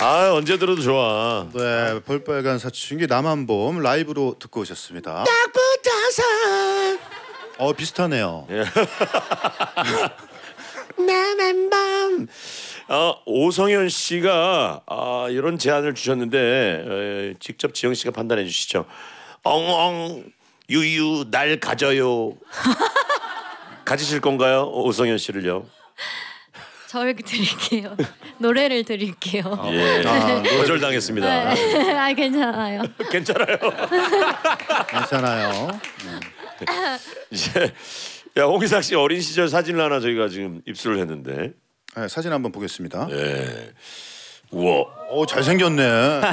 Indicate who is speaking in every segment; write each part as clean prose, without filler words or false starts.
Speaker 1: 아 언제 들어도 좋아.
Speaker 2: 네, 볼빨간 사춘기 남한봄 라이브로 듣고 오셨습니다.
Speaker 1: 딱 붙어서.
Speaker 2: 비슷하네요.
Speaker 1: 예. 남한봄. 오성현 씨가 이런 제안을 주셨는데 직접 지영 씨가 판단해 주시죠. 엉엉 유유 날 가져요. 가지실 건가요, 오성현 씨를요?
Speaker 3: 저를 드릴게요. 노래를 드릴게요.
Speaker 1: 예, 거절당했습니다.
Speaker 3: 네. 아 괜찮아요.
Speaker 1: 괜찮아요.
Speaker 2: 괜찮아요.
Speaker 1: 이제 야 홍기삭 씨 어린 시절 사진을 하나 저희가 지금 입수를 했는데.
Speaker 2: 네, 사진 한번 보겠습니다.
Speaker 1: 예. 우와.
Speaker 2: 잘생겼네.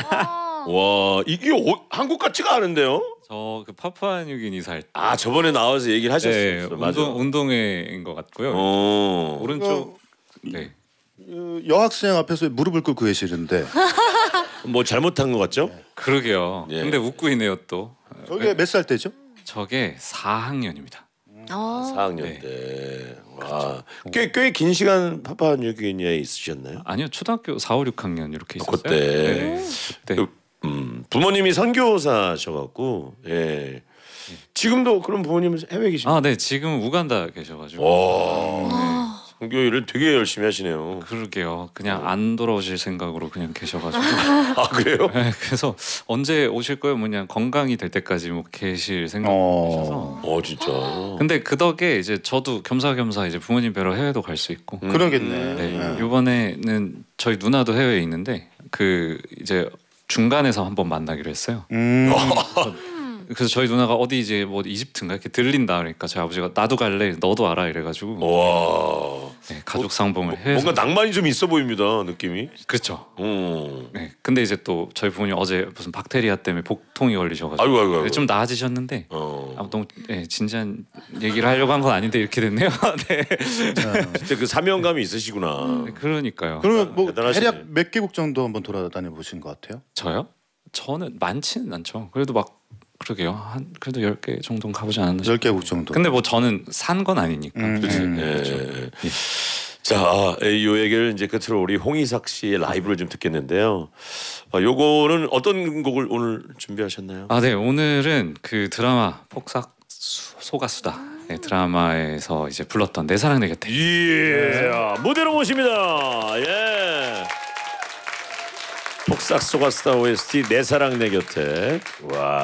Speaker 1: 와 이게 한국 같지가 않은데요?
Speaker 4: 저 그 파푸아뉴기니 살 때.
Speaker 1: 저번에 나와서 얘기를 하셨어요.
Speaker 4: 네,
Speaker 1: 맞아.
Speaker 4: 운동회인 것 같고요. 오른쪽. 네.
Speaker 2: 여학생 앞에서 무릎을 꿇고 계시는데
Speaker 1: 뭐 잘못한 것 같죠?
Speaker 4: 그러게요.
Speaker 1: 예.
Speaker 4: 근데 웃고 있네요 또.
Speaker 2: 저게 몇 살 때죠?
Speaker 4: 저게 4학년입니다.
Speaker 1: 4학년
Speaker 4: 네.
Speaker 1: 때. 와. 꽤 긴 시간 파푸아뉴기니아에 있으셨나요?
Speaker 4: 아니요, 초등학교 4, 5, 6학년 이렇게 있었어요.
Speaker 1: 그때.
Speaker 4: 네. 그때.
Speaker 1: 부모님이 선교사셔갖고 예. 지금도 그런 부모님은 해외에 계십니까?
Speaker 4: 네, 지금 우간다 계셔가지고.
Speaker 1: 와. 선교 일을 되게 열심히 하시네요.
Speaker 4: 그러게요. 그냥 안 돌아오실 생각으로 그냥 계셔가지고.
Speaker 1: 아 그래요?
Speaker 4: 네, 그래서 언제 오실 거예요? 뭐냐 건강이 될 때까지 뭐 계실 생각으로 계셔서.
Speaker 1: 진짜.
Speaker 4: 근데 그 덕에 이제 저도 겸사겸사 이제 부모님 뵈러 해외도 갈 수 있고.
Speaker 2: 그러겠네.
Speaker 4: 네, 이번에는 저희 누나도 해외에 있는데 그 이제 중간에서 한번 만나기로 했어요. 그래서 저희 누나가 어디 이제 뭐 이집트인가 이렇게 들린다 그러니까 저희 아버지가 나도 갈래 너도 알아 이래가지고.
Speaker 1: 와.
Speaker 4: 네, 가족 상봉을 해서.
Speaker 1: 뭔가 낭만이 좀 있어 보입니다 느낌이.
Speaker 4: 그렇죠. 네, 근데 이제 또 저희 부모님 어제 무슨 박테리아 때문에 복통이 걸리셔가지고
Speaker 1: 아이고.
Speaker 4: 좀 나아지셨는데 아무튼 진지한 얘기를 하려고 한 건 아닌데 이렇게 됐네요. 네.
Speaker 1: 진짜 그 사명감이 있으시구나.
Speaker 4: 네, 그러니까요.
Speaker 2: 그러면 뭐
Speaker 1: 대단하시네.
Speaker 2: 대략 몇 개국 정도 한번 돌아다녀 보신 것 같아요?
Speaker 4: 저요? 저는 많지는 않죠. 그래도 막 그러게요. 그래도 10개 정도는 가보지 않았나 싶어요.
Speaker 2: 10개국 정도.
Speaker 4: 근데 뭐 저는 산 건 아니니까.
Speaker 1: 예. 자, 이 얘기를 이제 끝으로 우리 홍이삭 씨의 라이브를 좀 듣겠는데요. 요거는 어떤 곡을 오늘 준비하셨나요?
Speaker 4: 네, 오늘은 그 드라마 폭삭 소가수다. 네, 드라마에서 이제 불렀던 내 사랑 내 곁에.
Speaker 1: 예. 무대로 모십니다. 예. 폭삭 소가수다 OST 내 사랑 내 곁에. 와.